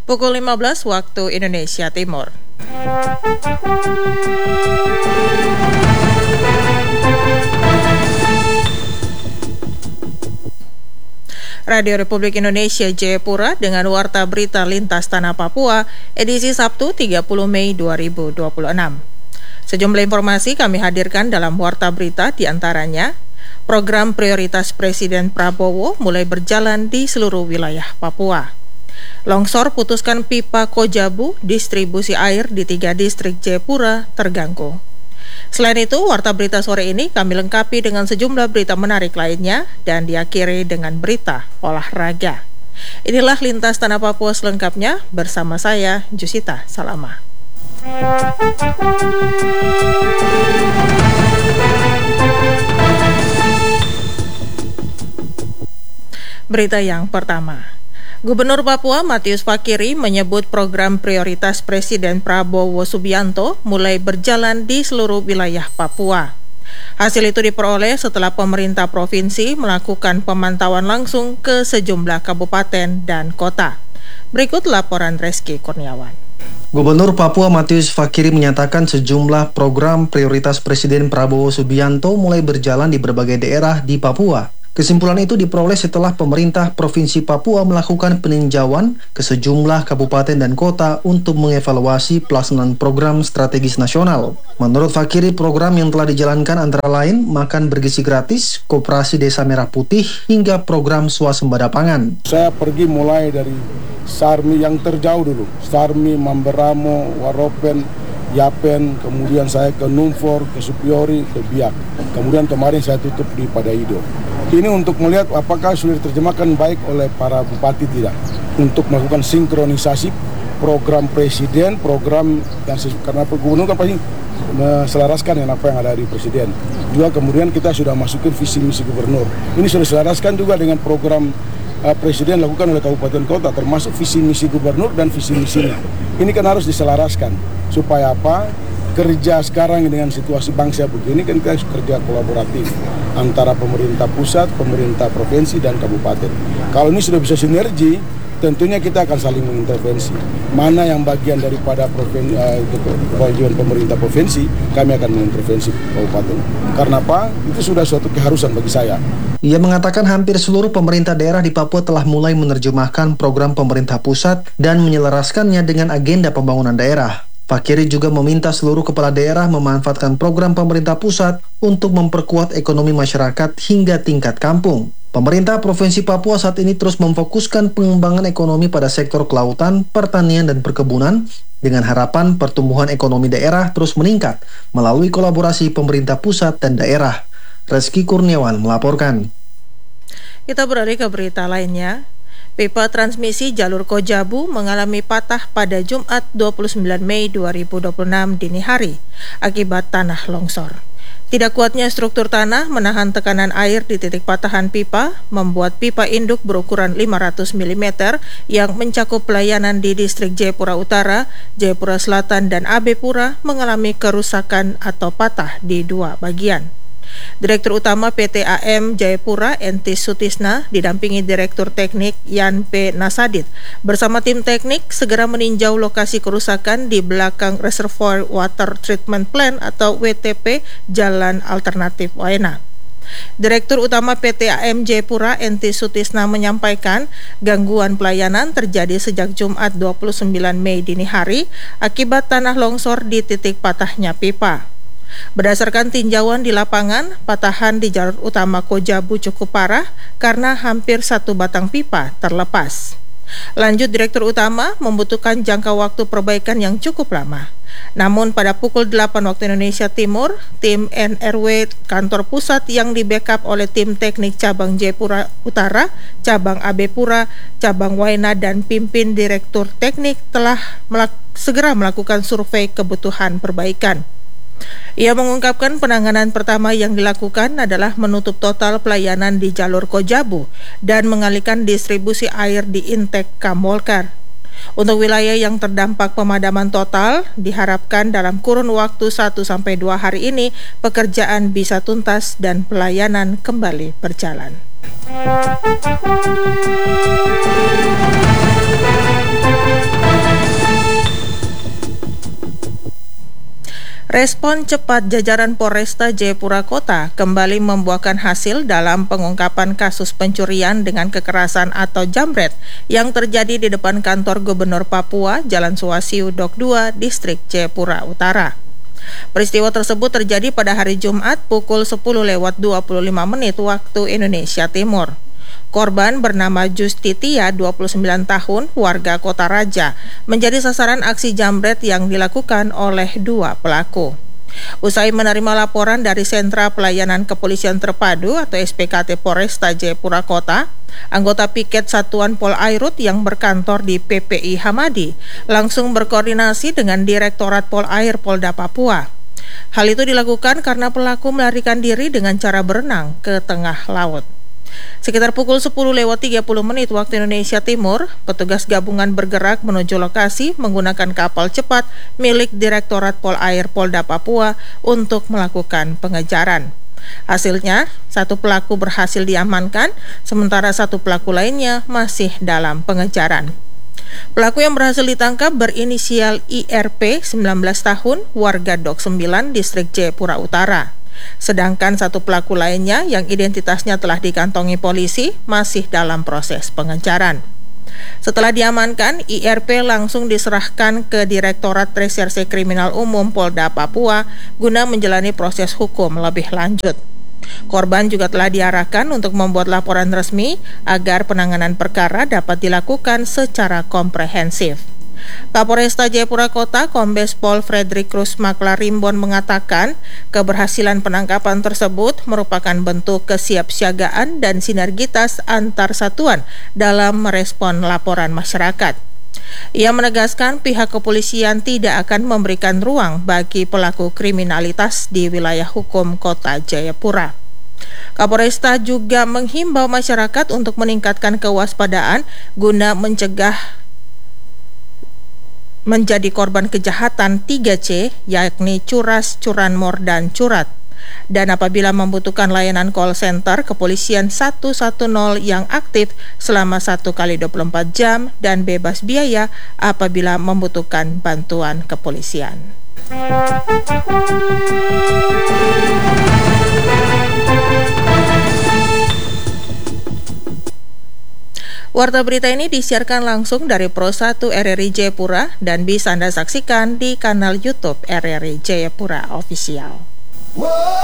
Pukul 15 waktu Indonesia Timur. Radio Republik Indonesia Jayapura dengan Warta Berita Lintas Tanah Papua, edisi Sabtu 30 Mei 2026. Sejumlah informasi kami hadirkan dalam Warta Berita, diantaranya program prioritas Presiden Prabowo mulai berjalan di seluruh wilayah Papua. Longsor putuskan pipa Kojabu, distribusi air di 3 distrik Jayapura terganggu. Selain itu, Warta Berita sore ini kami lengkapi dengan sejumlah berita menarik lainnya dan diakhiri dengan berita olahraga. Inilah Lintas Tanah Papua selengkapnya bersama saya, Jusita Salama. Berita yang pertama. Gubernur Papua Matius Fakiri menyebut program prioritas Presiden Prabowo Subianto mulai berjalan di seluruh wilayah Papua. Hasil itu diperoleh setelah pemerintah provinsi melakukan pemantauan langsung ke sejumlah kabupaten dan kota. Berikut laporan Reski Kurniawan. Gubernur Papua Matius Fakiri menyatakan sejumlah program prioritas Presiden Prabowo Subianto mulai berjalan di berbagai daerah di Papua. Kesimpulan itu diperoleh setelah pemerintah Provinsi Papua melakukan peninjauan ke sejumlah kabupaten dan kota untuk mengevaluasi pelaksanaan program strategis nasional. Menurut Fakiri, program yang telah dijalankan antara lain makan bergizi gratis, Koperasi Desa Merah Putih, hingga program swasembada pangan. Saya pergi mulai dari Sarmi yang terjauh dulu, Sarmi, Mamberamo, Waropen, Yapen, kemudian saya ke Numfor, ke Supiori, ke Biak. Kemudian kemarin saya tutup di Padaido. Ini untuk melihat apakah sudah diterjemahkan baik oleh para bupati tidak. Untuk melakukan sinkronisasi program presiden, program yang karena gubernur kan pasti menselaraskan dengan apa yang ada di presiden. Juga kemudian kita sudah masukin visi misi gubernur. Ini sudah diselaraskan juga dengan program presiden lakukan oleh kabupaten kota, termasuk visi misi gubernur dan visi misinya. Ini kan harus diselaraskan supaya apa? Kerja sekarang dengan situasi bangsa begini kan kita harus kerja kolaboratif antara pemerintah pusat, pemerintah provinsi dan kabupaten. Kalau ini sudah bisa sinergi, tentunya kita akan saling mengintervensi. Mana yang bagian daripada kewajiban pemerintah provinsi, kami akan mengintervensi kabupaten. Karena apa? Itu sudah suatu keharusan bagi saya. Ia mengatakan hampir seluruh pemerintah daerah di Papua telah mulai menerjemahkan program pemerintah pusat dan menyelaraskannya dengan agenda pembangunan daerah. Fakiri juga meminta seluruh kepala daerah memanfaatkan program pemerintah pusat untuk memperkuat ekonomi masyarakat hingga tingkat kampung. Pemerintah Provinsi Papua saat ini terus memfokuskan pengembangan ekonomi pada sektor kelautan, pertanian, dan perkebunan dengan harapan pertumbuhan ekonomi daerah terus meningkat melalui kolaborasi pemerintah pusat dan daerah. Reski Kurniawan melaporkan. Kita beralih ke berita lainnya. Pipa transmisi jalur Kojabu mengalami patah pada Jumat 29 Mei 2026 dini hari akibat tanah longsor. Tidak kuatnya struktur tanah menahan tekanan air di titik patahan pipa membuat pipa induk berukuran 500 mm yang mencakup pelayanan di distrik Jayapura Utara, Jayapura Selatan, dan AB Pura mengalami kerusakan atau patah di 2 bagian. Direktur Utama PT AM Jayapura Entis Sutisna didampingi Direktur Teknik Yan P. Nasadit bersama tim teknik segera meninjau lokasi kerusakan di belakang Reservoir Water Treatment Plant atau WTP Jalan Alternatif Waena. Direktur Utama PT AM Jayapura Entis Sutisna menyampaikan gangguan pelayanan terjadi sejak Jumat 29 Mei dini hari akibat tanah longsor di titik patahnya pipa. Berdasarkan tinjauan di lapangan, patahan di jalur utama Kojabu cukup parah karena hampir 1 batang pipa terlepas. Lanjut, Direktur Utama membutuhkan jangka waktu perbaikan yang cukup lama. Namun pada pukul 8 waktu Indonesia Timur, tim NRW kantor pusat yang di-backup oleh tim teknik cabang Jayapura Utara, cabang AB Pura, cabang Waena, dan pimpin Direktur Teknik telah segera melakukan survei kebutuhan perbaikan. Ia mengungkapkan penanganan pertama yang dilakukan adalah menutup total pelayanan di jalur Kojabu dan mengalihkan distribusi air di Intek Kamolkar. Untuk wilayah yang terdampak pemadaman total, diharapkan dalam kurun waktu 1-2 hari ini pekerjaan bisa tuntas dan pelayanan kembali berjalan. Respon cepat jajaran Polresta Jayapura Kota kembali membuahkan hasil dalam pengungkapan kasus pencurian dengan kekerasan atau jambret yang terjadi di depan kantor Gubernur Papua, Jalan Suwasiu Dok 2, Distrik Jayapura Utara. Peristiwa tersebut terjadi pada hari Jumat pukul 10:25 waktu Indonesia Timur. Korban bernama Justitia, 29 tahun, warga Kota Raja, menjadi sasaran aksi jambret yang dilakukan oleh dua pelaku. Usai menerima laporan dari Sentra Pelayanan Kepolisian Terpadu atau SPKT Polresta Jayapura Kota, anggota piket Satuan Pol Airut yang berkantor di PPI Hamadi langsung berkoordinasi dengan Direktorat Pol Air Polda Papua. Hal itu dilakukan karena pelaku melarikan diri dengan cara berenang ke tengah laut. Sekitar pukul 10:30 waktu Indonesia Timur, petugas gabungan bergerak menuju lokasi menggunakan kapal cepat milik Direktorat Pol Air Polda Papua untuk melakukan pengejaran. Hasilnya, satu pelaku berhasil diamankan, sementara satu pelaku lainnya masih dalam pengejaran. Pelaku yang berhasil ditangkap berinisial IRP, 19 tahun, warga Dok 9, Distrik Jayapura Utara. Sedangkan satu pelaku lainnya yang identitasnya telah dikantongi polisi masih dalam proses pengejaran. Setelah diamankan, IRP langsung diserahkan ke Direktorat Reserse Kriminal Umum Polda Papua guna menjalani proses hukum lebih lanjut. Korban juga telah diarahkan untuk membuat laporan resmi agar penanganan perkara dapat dilakukan secara komprehensif. Kapolresta Jayapura Kota Kombes Pol Frederick Cruz Maklarimbon mengatakan keberhasilan penangkapan tersebut merupakan bentuk kesiapsiagaan dan sinergitas antar satuan dalam merespon laporan masyarakat. Ia menegaskan pihak kepolisian tidak akan memberikan ruang bagi pelaku kriminalitas di wilayah hukum Kota Jayapura. Kapolresta juga menghimbau masyarakat untuk meningkatkan kewaspadaan guna mencegah menjadi korban kejahatan 3C, yakni curas, curanmor, dan curat. Dan apabila membutuhkan layanan call center kepolisian 110 yang aktif selama 1x24 jam dan bebas biaya apabila membutuhkan bantuan kepolisian. Warta berita ini disiarkan langsung dari Pro 1 RRI Jayapura dan bisa Anda saksikan di kanal YouTube RRI Jayapura Official.